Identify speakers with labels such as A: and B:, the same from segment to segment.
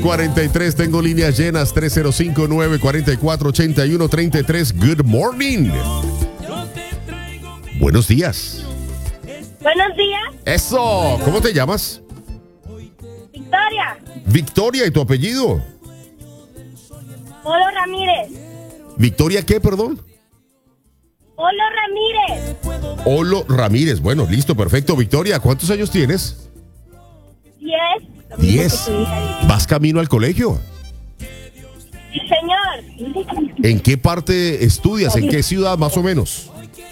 A: 43, tengo líneas llenas, 305-944-8133. Good morning. Buenos días.
B: Buenos días.
A: Eso, ¿cómo te llamas?
B: Victoria.
A: Victoria, ¿y tu apellido?
B: Polo Ramírez.
A: ¿Victoria qué, perdón?
B: Polo Ramírez.
A: Olo Ramírez. Bueno, listo, perfecto. Victoria, ¿cuántos años tienes?
B: 10.
A: 10. ¿Vas camino al colegio?
B: Sí, señor.
A: ¿En qué parte estudias? ¿En qué ciudad más o menos?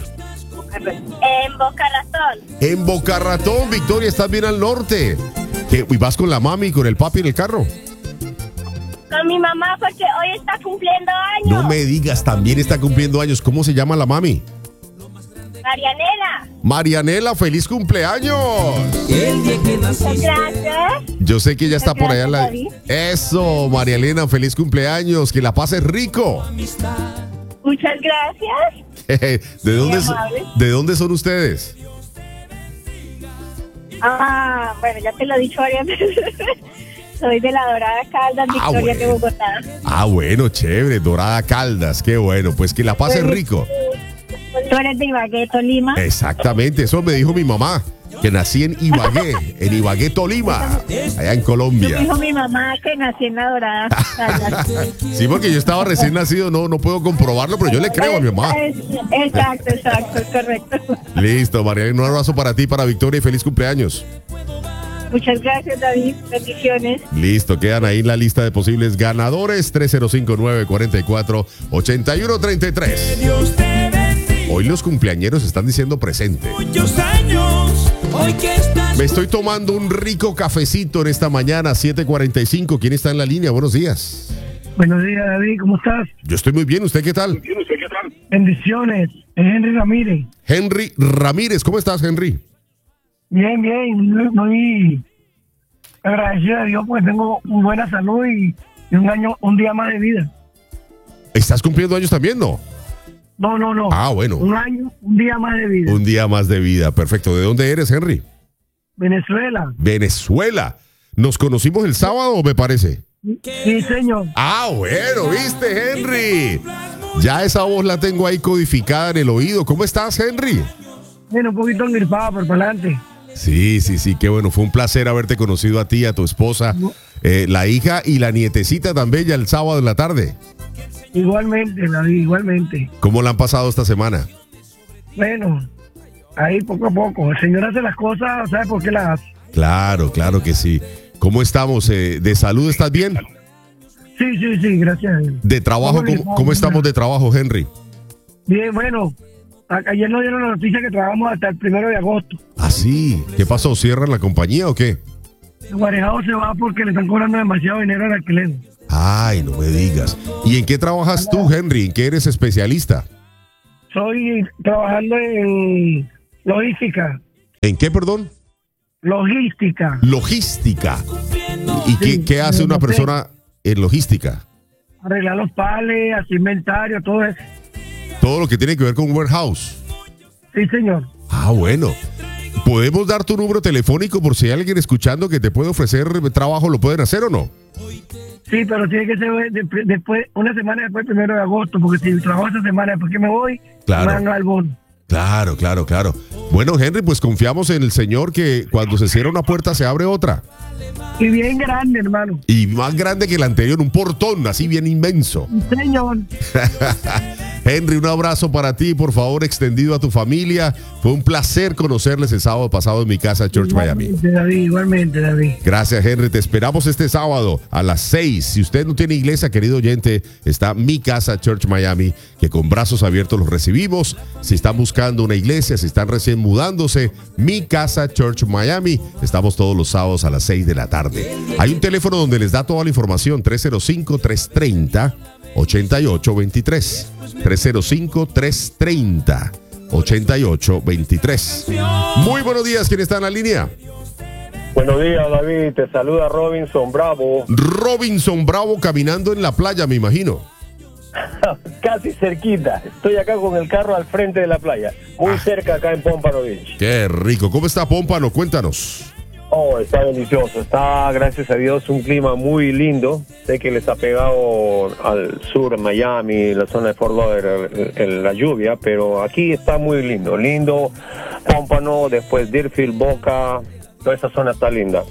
B: En Boca Ratón.
A: En Boca Ratón, Victoria, estás bien al norte. ¿Y vas con la mami y con el papi en el carro?
B: Con mi mamá porque hoy está cumpliendo años.
A: No me digas, también está cumpliendo años. ¿Cómo se llama la mami?
B: Marianela.
A: Marianela, feliz cumpleaños.
B: Muchas gracias.
A: Yo sé que ella está por allá.
B: David.
A: Eso, Marianela, feliz cumpleaños. Que la pases rico.
B: Muchas gracias.
A: ¿De dónde son ustedes?
B: Bueno, ya te lo he dicho varias veces. Soy de la Dorada Caldas, Victoria, de Bogotá.
A: Bueno, chévere, Dorada Caldas, qué bueno. Pues que la pases rico.
B: Tú eres de Ibagué, Tolima.
A: Exactamente, eso me dijo mi mamá, que nací en Ibagué, Tolima, allá en Colombia.
B: Me dijo mi mamá que nací en la Dorada Caldas.
A: Sí, porque yo estaba recién nacido, no puedo comprobarlo, pero yo le creo a mi mamá.
B: Exacto, es correcto.
A: Listo, María, un abrazo para ti, para Victoria y feliz cumpleaños.
B: Muchas gracias, David. Bendiciones.
A: Listo, quedan ahí en la lista de posibles ganadores. 305-944-8133. Hoy los cumpleañeros están diciendo presente. Me estoy tomando un rico cafecito en esta mañana, 7:45. ¿Quién está en la línea? Buenos días.
C: Buenos días, David. ¿Cómo estás?
A: Yo estoy muy bien. ¿Usted qué tal?
C: Bendiciones. Es Henry Ramírez.
A: Henry Ramírez. ¿Cómo estás, Henry?
C: Bien. Muy agradecido a Dios porque tengo buena salud y un día más de vida.
A: ¿Estás cumpliendo años también, no?
C: No.
A: Ah, bueno.
C: Un día más de vida.
A: Un día más de vida. Perfecto. ¿De dónde eres, Henry?
C: Venezuela.
A: Venezuela. ¿Nos conocimos el sábado, me parece?
C: Sí, señor.
A: Bueno, ¿viste, Henry? Ya esa voz la tengo ahí codificada en el oído. ¿Cómo estás, Henry?
C: Bueno, un poquito engripado, pero para adelante.
A: Sí, qué bueno. Fue un placer haberte conocido a ti, a tu esposa, la hija y la nietecita tan bella el sábado en la tarde.
C: Igualmente, David, igualmente.
A: ¿Cómo la han pasado esta semana?
C: Bueno, ahí poco a poco. El Señor hace las cosas, ¿sabe por qué las hace?
A: Claro que sí. ¿Cómo estamos? ¿De salud estás bien?
C: Sí, gracias a Dios.
A: ¿De trabajo? ¿Cómo estamos de trabajo, Henry?
C: Bien, bueno. Ayer nos dieron la noticia que trabajamos hasta el 1 de agosto.
A: Ah, sí. ¿Qué pasó? ¿Cierran la compañía o qué?
C: El Guarejado se va porque le están cobrando demasiado dinero al alquiler.
A: Ay, no me digas. ¿Y en qué trabajas tú, Henry? ¿En qué eres especialista?
C: Soy trabajando en logística.
A: ¿En qué, perdón?
C: Logística.
A: ¿Y qué hace una persona en logística?
C: Arreglar los pales, hacer inventario, todo eso.
A: Todo lo que tiene que ver con warehouse.
C: Sí, señor.
A: Bueno. ¿Podemos dar tu número telefónico por si hay alguien escuchando que te puede ofrecer trabajo? ¿Lo pueden hacer o no?
C: Sí, pero tiene que ser después, una semana después del 1 de agosto, porque si trabajo esa semana después que me voy,
A: claro.
C: me dan al bono.
A: Claro. Bueno, Henry, pues confiamos en el Señor que cuando se cierra una puerta se abre otra.
C: Y bien grande, hermano.
A: Y más grande que el anterior, un portón así bien inmenso.
C: Señor.
A: Henry, un abrazo para ti, por favor, extendido a tu familia. Fue un placer conocerles el sábado pasado en mi casa, Church Miami.
C: Igualmente, David.
A: Gracias, Henry. Te esperamos este sábado a las 6. Si usted no tiene iglesia, querido oyente, está mi casa, Church Miami, que con brazos abiertos los recibimos. Si están buscando una iglesia, si están recién mudándose, mi casa, Church Miami. Estamos todos los sábados a las 6 de la tarde. Hay un teléfono donde les da toda la información, 305-330-8823. 305-330-8823. Muy buenos días, ¿quién está en la línea?
D: Buenos días, David, te saluda Robinson Bravo.
A: Robinson Bravo caminando en la playa, me imagino.
D: Casi cerquita, estoy acá con el carro al frente de la playa, muy cerca acá en Pómpano Beach.
A: Qué rico, ¿cómo está Pómpano? Cuéntanos.
D: Oh, está delicioso. Está, gracias a Dios, un clima muy lindo. Sé que les ha pegado al sur, Miami, la zona de Fort Lauderdale, la lluvia, pero aquí está muy lindo. Lindo, Pómpano, después Deerfield, Boca, toda esa zona está linda.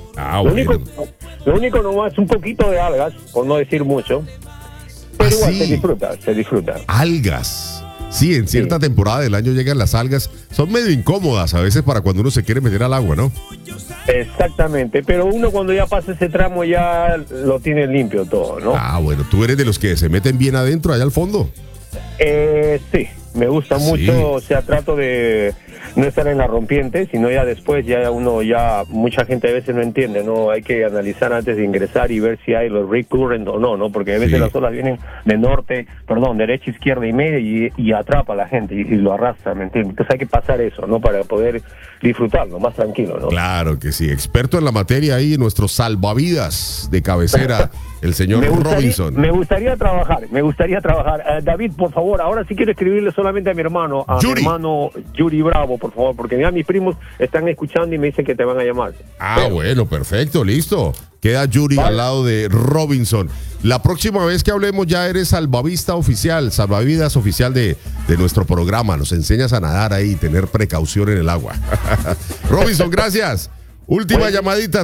D: Lo único nomás es un poquito de algas, por no decir mucho, pero igual se disfruta.
A: Algas. Sí, en cierta temporada del año llegan las algas. Son medio incómodas a veces para cuando uno se quiere meter al agua, ¿no?
D: Exactamente, pero uno cuando ya pasa ese tramo ya lo tiene limpio todo, ¿no?
A: Bueno, tú eres de los que se meten bien adentro, allá al fondo.
D: Sí, me gusta mucho, o sea, trato de no estar en la rompiente, sino ya después, mucha gente a veces no entiende, ¿no? Hay que analizar antes de ingresar y ver si hay los recurrent o no, porque a veces las olas vienen de derecha, izquierda y media y atrapa a la gente y lo arrastra, ¿me entiendes? Entonces hay que pasar eso, ¿no? Para poder disfrutarlo más tranquilo, ¿no?
A: Claro que sí, experto en la materia ahí, nuestro salvavidas de cabecera, el señor Robinson.
D: Me gustaría trabajar. David, por favor, ahora sí quiero escribirle solamente a mi hermano, mi hermano Yuri Bravo, por favor, porque ya mis primos están escuchando y me dicen que te van a llamar.
A: Bueno, perfecto, listo. Queda Yuri al lado de Robinson. La próxima vez que hablemos ya eres salvavidas oficial de nuestro programa. Nos enseñas a nadar ahí y tener precaución en el agua. Robinson, gracias. Última llamadita,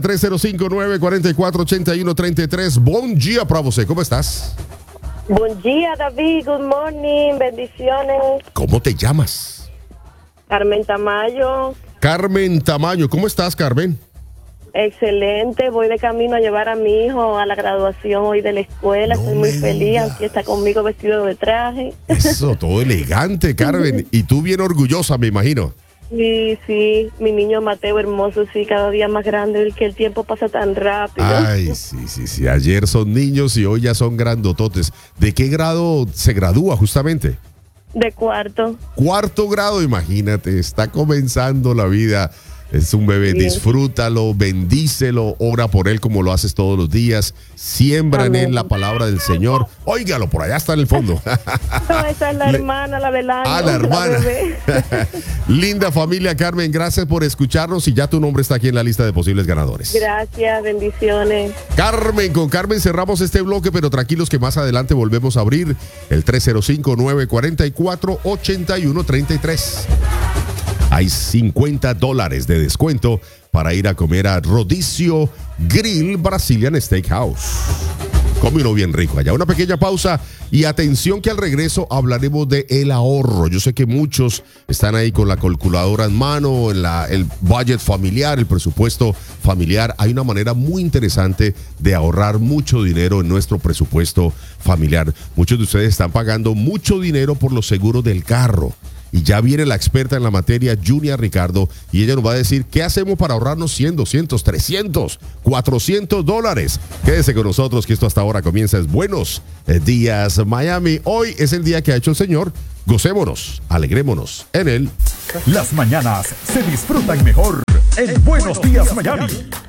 A: 305-944-8133. Buen día para você. ¿Cómo estás?
E: Buen día, David. Good morning. Bendiciones.
A: ¿Cómo te llamas?
E: Carmen Tamayo.
A: Carmen Tamayo. ¿Cómo estás, Carmen?
E: Excelente. Voy de camino a llevar a mi hijo a la graduación hoy de la escuela. Estoy muy feliz. Aquí está conmigo vestido de traje.
A: Eso, todo elegante, Carmen. Y tú bien orgullosa, me imagino.
E: Sí, mi niño Mateo hermoso, sí, cada día más grande, que el tiempo pasa tan rápido.
A: Ay, sí, ayer son niños y hoy ya son grandototes. ¿De qué grado se gradúa justamente?
E: De cuarto.
A: Cuarto grado, imagínate, está comenzando la vida. Es un bebé, sí. Disfrútalo, bendícelo, ora por él como lo haces todos los días, siembra en él la palabra del Señor. Óigalo, por allá está en el fondo.
E: No, esa es la hermana, la del año.
A: La hermana. Linda familia, Carmen, gracias por escucharnos y ya tu nombre está aquí en la lista de posibles ganadores.
E: Gracias, bendiciones.
A: Carmen, con Carmen cerramos este bloque, pero tranquilos que más adelante volvemos a abrir el 305-944-8133. Hay $50 de descuento para ir a comer a Rodicio Grill Brazilian Steakhouse. Come uno bien rico allá. Una pequeña pausa y atención que al regreso hablaremos de el ahorro. Yo sé que muchos están ahí con la calculadora en mano, el budget familiar, el presupuesto familiar. Hay una manera muy interesante de ahorrar mucho dinero en nuestro presupuesto familiar. Muchos de ustedes están pagando mucho dinero por los seguros del carro. Y ya viene la experta en la materia, Junia Ricardo, y ella nos va a decir qué hacemos para ahorrarnos 100, 200, 300, $400. Quédese con nosotros que esto hasta ahora comienza. Es Buenos Días Miami. Hoy es el día que ha hecho el Señor. Gocémonos, alegrémonos en él.
F: Las mañanas se disfrutan mejor en Buenos Días Miami.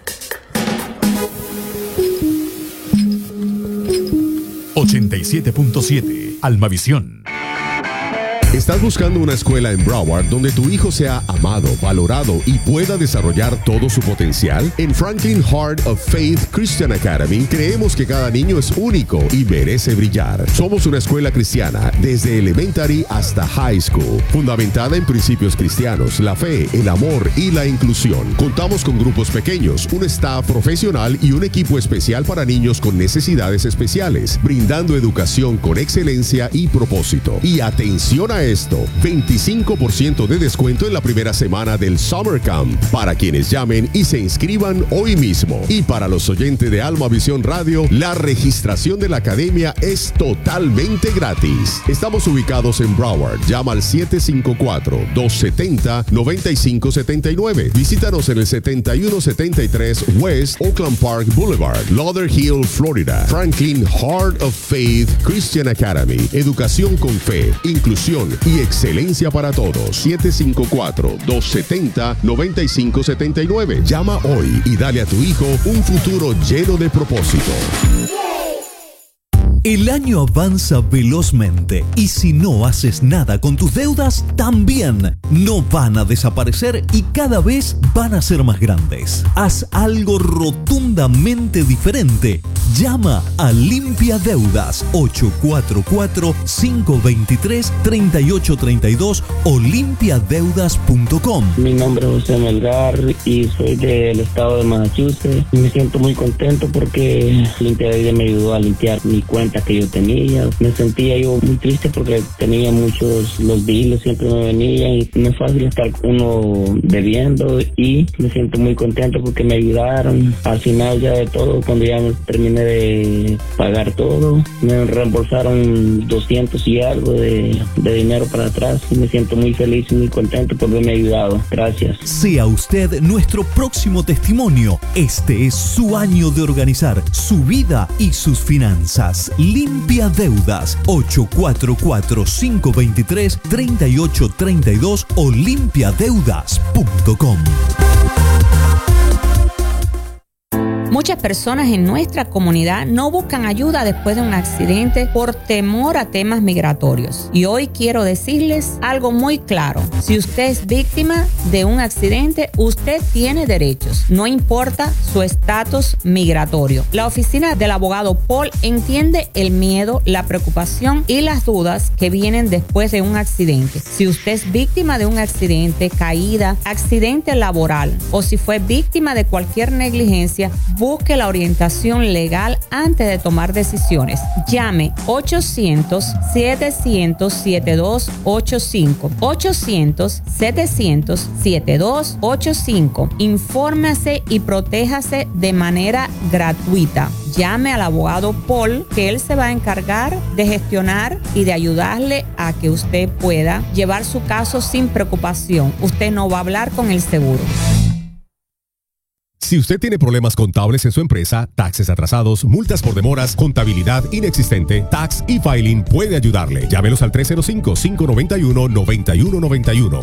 F: ...87.7 Almavisión.
A: ¿Estás buscando una escuela en Broward donde tu hijo sea amado, valorado y pueda desarrollar todo su potencial? En Franklin Heart of Faith Christian Academy creemos que cada niño es único y merece brillar. Somos una escuela cristiana desde elementary hasta high school, fundamentada en principios cristianos, la fe, el amor y la inclusión. Contamos con grupos pequeños, un staff profesional y un equipo especial para niños con necesidades especiales, brindando educación con excelencia y propósito. Y atención a esto, 25% de descuento en la primera semana del Summer Camp para quienes llamen y se inscriban hoy mismo. Y para los oyentes de Alma Visión Radio, la registración de la academia es totalmente gratis. Estamos ubicados en Broward. Llama al 754-270-9579. Visítanos en el 7173 West Oakland Park Boulevard, Lauderhill, Florida. Franklin Heart of Faith Christian Academy. Educación con fe, inclusión y excelencia para todos. 754-270-9579. Llama hoy y dale a tu hijo un futuro lleno de propósito.
G: El año avanza velozmente y si no haces nada con tus deudas, también no van a desaparecer y cada vez van a ser más grandes. Haz algo rotundamente diferente. Llama a Limpia Deudas 844-523-3832 o limpiadeudas.com.
H: Mi nombre es José Melgar y soy del estado de Massachusetts. Me siento muy contento porque Limpia Deudas me ayudó a limpiar mi cuenta que yo tenía. Me sentía yo muy triste porque tenía los biles siempre me venían y no es fácil estar uno debiendo, y me siento muy contento porque me ayudaron. Al final ya de todo, cuando ya terminé de pagar todo, me reembolsaron 200 y algo de dinero para atrás y me siento muy feliz y muy contento por haberme ayudado. Gracias.
G: Sea usted nuestro próximo testimonio. Este es su año de organizar su vida y sus finanzas. Limpia Deudas 844-523-3832 o limpiadeudas.com.
I: Muchas personas en nuestra comunidad no buscan ayuda después de un accidente por temor a temas migratorios. Y hoy quiero decirles algo muy claro. Si usted es víctima de un accidente, usted tiene derechos, no importa su estatus migratorio. La oficina del abogado Paul entiende el miedo, la preocupación y las dudas que vienen después de un accidente. Si usted es víctima de un accidente, caída, accidente laboral o si fue víctima de cualquier negligencia, busque la orientación legal antes de tomar decisiones. Llame 800-700-7285. 800-700-7285. Infórmese y protéjase de manera gratuita. Llame al abogado Paul, que él se va a encargar de gestionar y de ayudarle a que usted pueda llevar su caso sin preocupación. Usted no va a hablar con el seguro.
J: Si usted tiene problemas contables en su empresa, taxes atrasados, multas por demoras, contabilidad inexistente, Tax e-Filing puede ayudarle. Llámelos al 305-591-9191.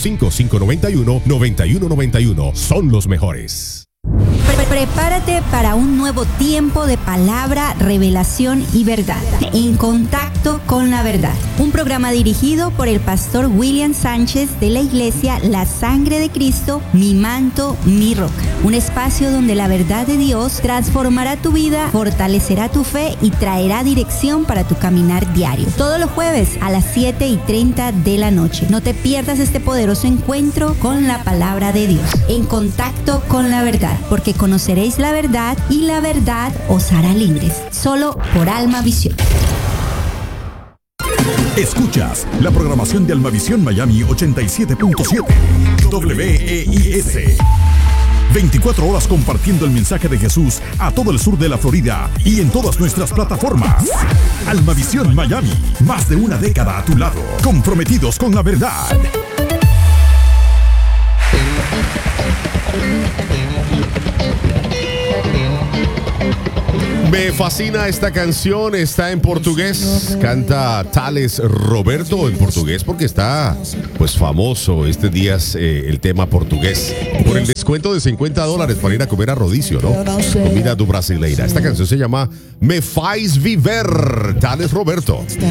J: 305-591-9191. Son los mejores.
K: Prepárate para un nuevo tiempo de palabra, revelación y verdad. En Contacto con la Verdad. Un programa dirigido por el pastor William Sánchez de la iglesia La Sangre de Cristo, Mi Manto, Mi Roca. Un espacio donde la verdad de Dios transformará tu vida, fortalecerá tu fe y traerá dirección para tu caminar diario. Todos los jueves a las 7:30 de la noche. No te pierdas este poderoso encuentro con la palabra de Dios. En Contacto con la Verdad. Porque conoceréis la verdad y la verdad os hará libres. Solo por Almavisión.
F: Escuchas la programación de Almavisión Miami 87.7 WEIS. 24 horas compartiendo el mensaje de Jesús a todo el sur de la Florida y en todas nuestras plataformas. Almavisión Miami, más de una década a tu lado, comprometidos con la verdad.
A: Me fascina esta canción, está en portugués, canta Thales Roberto en portugués porque está pues famoso estos días el tema portugués por el descuento de $50 para ir a comer a rodízio, ¿no? Comida do brasileira. Esta canción se llama Me Faz Viver, Thales Roberto.